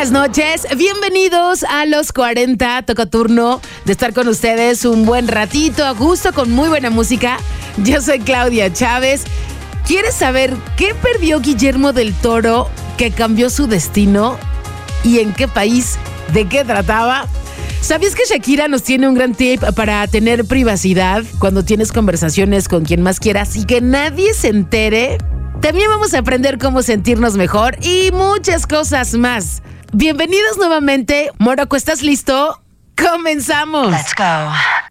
buenas noches. Bienvenidos a Los 40. Toca turno de estar con ustedes un buen ratito, a gusto, con muy buena música. Yo soy Claudia Chávez. ¿Quieres saber qué perdió Guillermo del Toro que cambió su destino? ¿Y en qué país? ¿De qué trataba? ¿Sabías que Shakira nos tiene un gran tip para tener privacidad cuando tienes conversaciones con quien más quieras y que nadie se entere? También vamos a aprender cómo sentirnos mejor y muchas cosas más. Bienvenidos nuevamente. Morocco, ¿estás listo? ¡Comenzamos! Let's go.